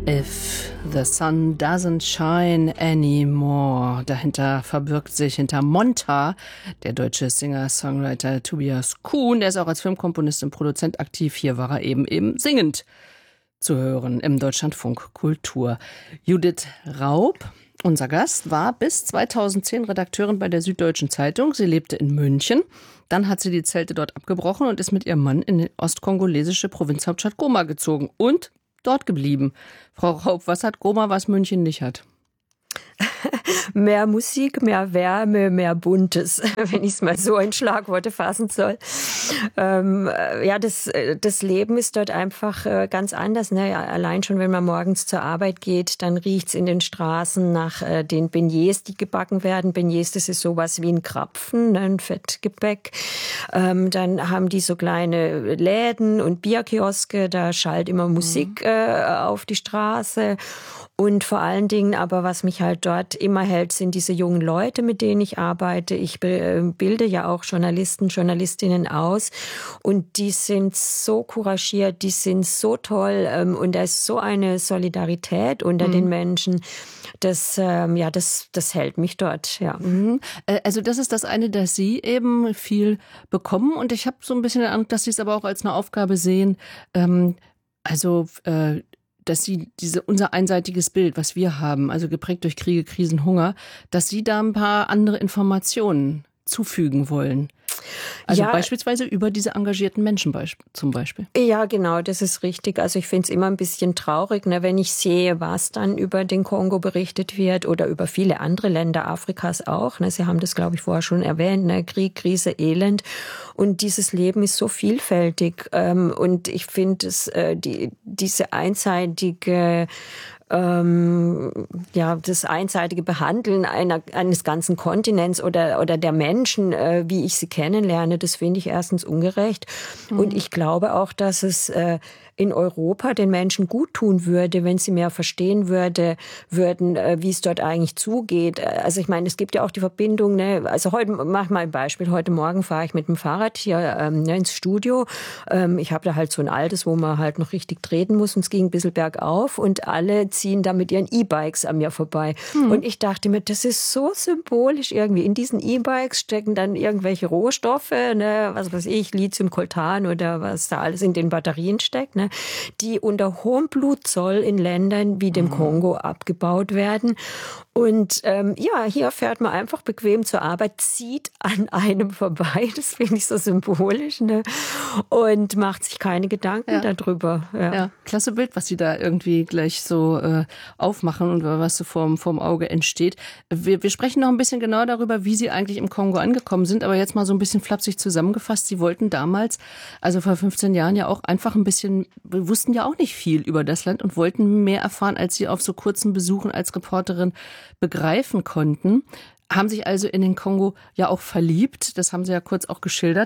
If the sun doesn't shine anymore. Dahinter verbirgt sich hinter Monta der deutsche Singer-Songwriter Tobias Kuhn. Der ist auch als Filmkomponist und Produzent aktiv. Hier war er eben singend zu hören im Deutschlandfunk Kultur. Judith Raub, unser Gast, war bis 2010 Redakteurin bei der Süddeutschen Zeitung. Sie lebte in München. Dann hat sie die Zelte dort abgebrochen und ist mit ihrem Mann in die ostkongolesische Provinzhauptstadt Goma gezogen und dort geblieben. Frau Raub, was hat Goma, was München nicht hat? Mehr Musik, mehr Wärme, mehr Buntes, wenn ich es mal so in Schlagworte fassen soll. Das Leben ist dort einfach ganz anders. Ne? Allein schon, wenn man morgens zur Arbeit geht, dann riecht's in den Straßen nach den Beignets, die gebacken werden. Beignets, das ist sowas wie ein Krapfen, ne? Ein Fettgebäck. Dann haben die so kleine Läden und Bierkioske, da schallt immer Musik auf die Straße. Und vor allen Dingen aber, was mich halt dort immer hält, sind diese jungen Leute, mit denen ich arbeite. Ich bilde ja auch Journalisten, Journalistinnen aus. Und die sind so couragiert, die sind so toll. Und da ist so eine Solidarität unter den Menschen. Das hält mich dort, ja. Also das ist das eine, dass Sie eben viel bekommen. Und ich habe so ein bisschen den Eindruck, dass Sie es aber auch als eine Aufgabe sehen, dass Sie unser einseitiges Bild, was wir haben, also geprägt durch Kriege, Krisen, Hunger, dass Sie da ein paar andere Informationen zufügen wollen. Also beispielsweise über diese engagierten Menschen zum Beispiel. Ja, genau, das ist richtig. Also ich finde es immer ein bisschen traurig, ne, wenn ich sehe, was dann über den Kongo berichtet wird oder über viele andere Länder Afrikas auch. Ne. Sie haben das, glaube ich, vorher schon erwähnt, ne, Krieg, Krise, Elend. Und dieses Leben ist so vielfältig. Und ich finde, diese einseitige das einseitige Behandeln eines ganzen Kontinents oder der Menschen, wie ich sie kennenlerne, das finde ich erstens ungerecht. Und ich glaube auch, dass es in Europa den Menschen gut tun würde, wenn sie mehr verstehen würden, wie es dort eigentlich zugeht. Also ich meine, es gibt ja auch die Verbindung, ne? Also heute, mach mal ein Beispiel, heute Morgen fahre ich mit dem Fahrrad hier ins Studio. Ich habe da halt so ein altes, wo man halt noch richtig treten muss und es ging ein bisschen bergauf und alle ziehen da mit ihren E-Bikes an mir vorbei. Und ich dachte mir, das ist so symbolisch irgendwie. In diesen E-Bikes stecken dann irgendwelche Rohstoffe, ne? Was weiß ich, Lithium, Coltan oder was da alles in den Batterien steckt, ne? Die unter hohem Blutzoll in Ländern wie dem Kongo abgebaut werden. Und hier fährt man einfach bequem zur Arbeit, zieht an einem vorbei, das finde ich so symbolisch, ne? Und macht sich keine Gedanken darüber. Ja, klasse Bild, was Sie da irgendwie gleich so aufmachen und was so vorm Auge entsteht. Wir sprechen noch ein bisschen genauer darüber, wie Sie eigentlich im Kongo angekommen sind, aber jetzt mal so ein bisschen flapsig zusammengefasst. Sie wollten damals, also vor 15 Jahren ja auch einfach ein bisschen, wussten ja auch nicht viel über das Land und wollten mehr erfahren, als Sie auf so kurzen Besuchen als Reporterin begreifen konnten. Haben sich also in den Kongo ja auch verliebt, das haben Sie ja kurz auch geschildert.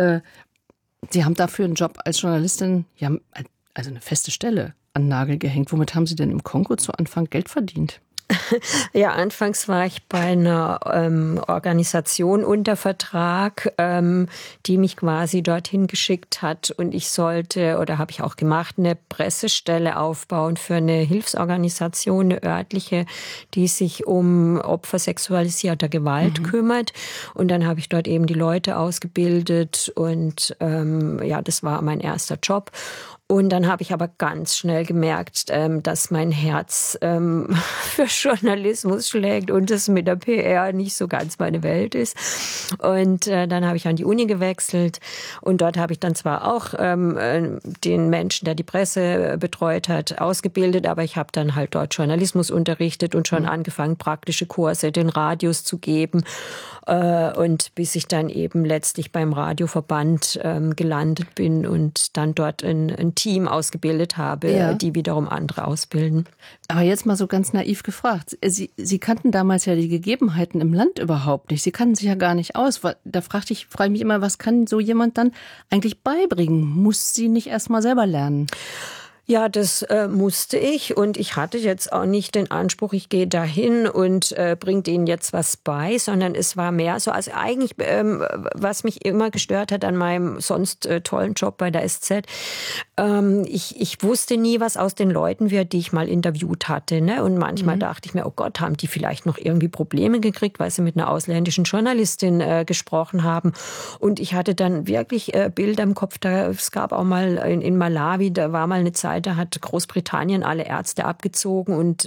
Sie haben dafür einen Job als Journalistin, ja, also eine feste Stelle an den Nagel gehängt. Womit haben Sie denn im Kongo zu Anfang Geld verdient? Ja, anfangs war ich bei einer Organisation unter Vertrag, die mich quasi dorthin geschickt hat und ich sollte, oder habe ich auch gemacht, eine Pressestelle aufbauen für eine Hilfsorganisation, eine örtliche, die sich um Opfer sexualisierter Gewalt kümmert. Und dann habe ich dort eben die Leute ausgebildet und das war mein erster Job. Und dann habe ich aber ganz schnell gemerkt, dass mein Herz für Journalismus schlägt und das mit der PR nicht so ganz meine Welt ist. Und dann habe ich an die Uni gewechselt und dort habe ich dann zwar auch den Menschen, der die Presse betreut hat, ausgebildet, aber ich habe dann halt dort Journalismus unterrichtet und schon angefangen, praktische Kurse den Radios zu geben. Und bis ich dann eben letztlich beim Radioverband gelandet bin und dann dort ein Team ausgebildet habe, die wiederum andere ausbilden. Aber jetzt mal so ganz naiv gefragt. Sie kannten damals ja die Gegebenheiten im Land überhaupt nicht. Sie kannten sich ja gar nicht aus. Da frage ich mich immer, was kann so jemand dann eigentlich beibringen? Muss sie nicht erst mal selber lernen? Ja, das musste ich und ich hatte jetzt auch nicht den Anspruch, ich gehe dahin und bringe denen jetzt was bei, sondern es war mehr so, also eigentlich, was mich immer gestört hat an meinem sonst tollen Job bei der SZ, ich wusste nie, was aus den Leuten wird, die ich mal interviewt hatte, ne? Und manchmal dachte ich mir, oh Gott, haben die vielleicht noch irgendwie Probleme gekriegt, weil sie mit einer ausländischen Journalistin gesprochen haben. Und ich hatte dann wirklich Bilder im Kopf, es gab auch mal in Malawi, da war mal eine Zeit, da hat Großbritannien alle Ärzte abgezogen und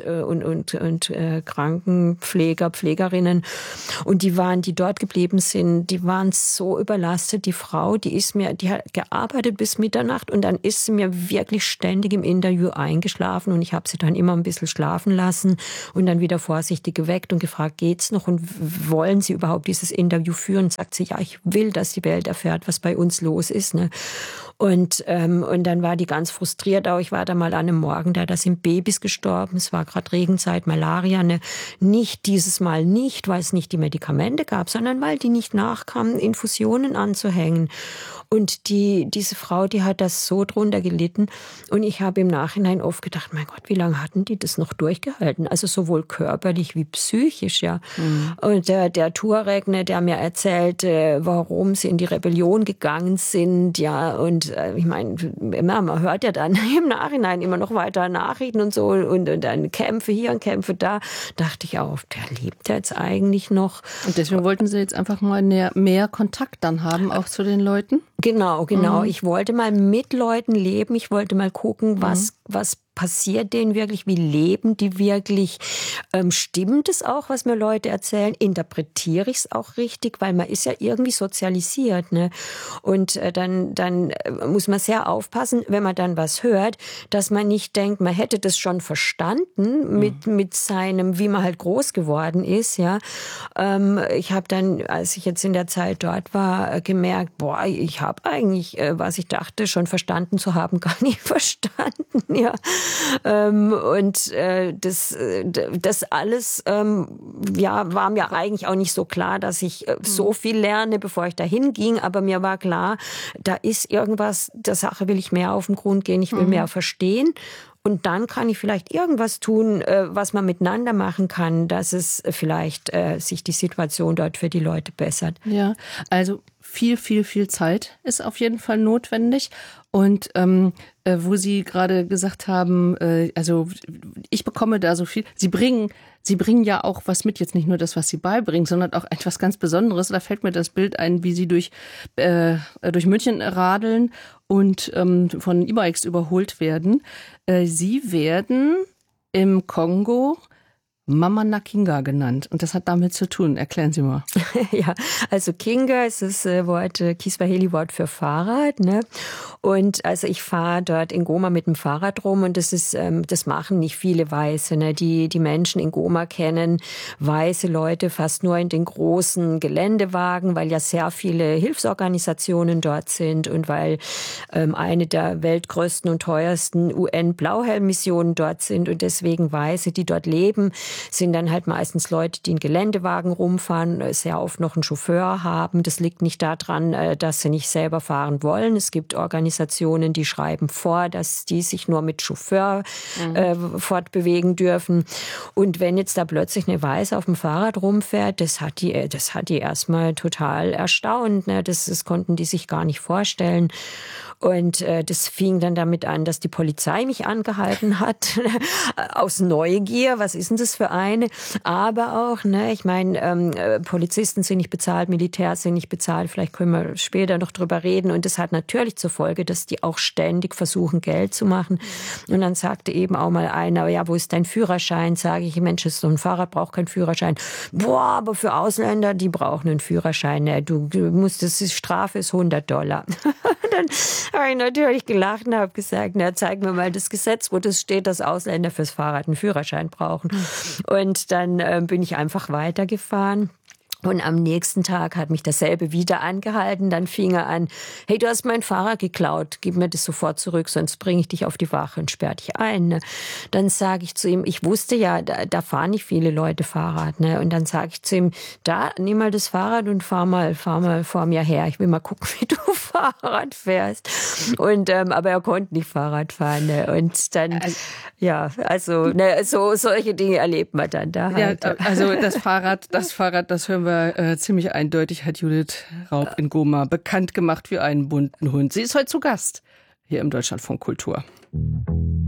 Krankenpfleger, Pflegerinnen. Und die dort geblieben sind, die waren so überlastet. Die Frau, die hat gearbeitet bis Mitternacht und dann ist sie mir wirklich ständig im Interview eingeschlafen und ich habe sie dann immer ein bisschen schlafen lassen und dann wieder vorsichtig geweckt und gefragt, geht's noch und wollen Sie überhaupt dieses Interview führen? Und sagt sie, ja, ich will, dass die Welt erfährt, was bei uns los ist, ne? Und dann war die ganz frustriert. Auch ich war da mal an einem Morgen, da sind Babys gestorben. Es war gerade Regenzeit, Malaria. Ne? Nicht dieses Mal nicht, weil es nicht die Medikamente gab, sondern weil die nicht nachkamen, Infusionen anzuhängen. Und diese Frau, die hat das so drunter gelitten. Und ich habe im Nachhinein oft gedacht, mein Gott, wie lange hatten die das noch durchgehalten? Also sowohl körperlich wie psychisch, ja. Und der Tuareg, ne, der mir erzählte, warum sie in die Rebellion gegangen sind, ja. Und ich meine, man hört ja dann im Nachhinein immer noch weiter Nachrichten und so und dann Kämpfe hier und Kämpfe da. Dachte ich auch, der lebt jetzt eigentlich noch. Und deswegen wollten Sie jetzt einfach mal mehr Kontakt dann haben, auch zu den Leuten? Genau. Ich wollte mal mit Leuten leben. Ich wollte mal gucken, was passiert denen wirklich? Wie leben die wirklich? Stimmt es auch, was mir Leute erzählen? Interpretiere ich es auch richtig? Weil man ist ja irgendwie sozialisiert, ne? Und dann muss man sehr aufpassen, wenn man dann was hört, dass man nicht denkt, man hätte das schon verstanden mit seinem, wie man halt groß geworden ist, ja. Ich habe dann, als ich jetzt in der Zeit dort war, gemerkt, ich habe eigentlich, was ich dachte, schon verstanden zu haben, gar nicht verstanden, ja. Das alles war mir eigentlich auch nicht so klar, dass ich so viel lerne, bevor ich dahin ging. Aber mir war klar, da ist irgendwas, der Sache will ich mehr auf den Grund gehen, ich will mehr verstehen. Und dann kann ich vielleicht irgendwas tun, was man miteinander machen kann, dass es vielleicht sich die Situation dort für die Leute bessert. Ja, also viel Zeit ist auf jeden Fall notwendig. Und wo Sie gerade gesagt haben, also ich bekomme da so viel. Sie bringen ja auch was mit, jetzt nicht nur das, was Sie beibringen, sondern auch etwas ganz Besonderes. Da fällt mir das Bild ein, wie Sie durch München radeln und von E-Bikes überholt werden. Sie werden im Kongo Mama na Kinga genannt. Und das hat damit zu tun. Erklären Sie mal. Ja, also Kinga ist das Kiswahili-Wort für Fahrrad, ne? Und also ich fahre dort in Goma mit dem Fahrrad rum und das machen nicht viele Weiße, ne? Die Menschen in Goma kennen weiße Leute fast nur in den großen Geländewagen, weil ja sehr viele Hilfsorganisationen dort sind und weil eine der weltgrößten und teuersten UN-Blauhelm-Missionen dort sind und deswegen Weiße, die dort leben, sind dann halt meistens Leute, die in Geländewagen rumfahren, sehr oft noch einen Chauffeur haben. Das liegt nicht daran, dass sie nicht selber fahren wollen. Es gibt Organisationen, die schreiben vor, dass die sich nur mit Chauffeur fortbewegen dürfen. Und wenn jetzt da plötzlich eine Weiße auf dem Fahrrad rumfährt, das hat die erstmal total erstaunt. Ne? Das konnten die sich gar nicht vorstellen. Und das fing dann damit an, dass die Polizei mich angehalten hat, aus Neugier. Was ist denn das für eine? Aber auch, ne, ich meine, Polizisten sind nicht bezahlt, Militär sind nicht bezahlt. Vielleicht können wir später noch drüber reden. Und das hat natürlich zur Folge, dass die auch ständig versuchen, Geld zu machen. Und dann sagte eben auch mal einer, ja, wo ist dein Führerschein? Sage ich, Mensch, so ein Fahrrad braucht keinen Führerschein. Boah, aber für Ausländer, die brauchen einen Führerschein. Ne? Du musst, die Strafe ist $100. Dann habe ich natürlich gelacht und habe gesagt, na, zeig mir mal das Gesetz, wo das steht, dass Ausländer fürs Fahrrad einen Führerschein brauchen. Und dann bin ich einfach weitergefahren. Und am nächsten Tag hat mich dasselbe wieder angehalten. Dann fing er an, hey, du hast mein Fahrrad geklaut, gib mir das sofort zurück, sonst bringe ich dich auf die Wache und sperre dich ein. Ne? Dann sage ich zu ihm, ich wusste ja, da fahren nicht viele Leute Fahrrad. Ne? Und dann sage ich zu ihm, da, nimm mal das Fahrrad und fahr mal vor mir her. Ich will mal gucken, wie du Fahrrad fährst. Und aber er konnte nicht Fahrrad fahren. Ne? Und dann, solche Dinge erlebt man dann da halt. Ja, also das Fahrrad, das hören wir ziemlich eindeutig, hat Judith Raub in Goma bekannt gemacht für einen bunten Hund. Sie ist heute zu Gast hier im Deutschlandfunk Kultur.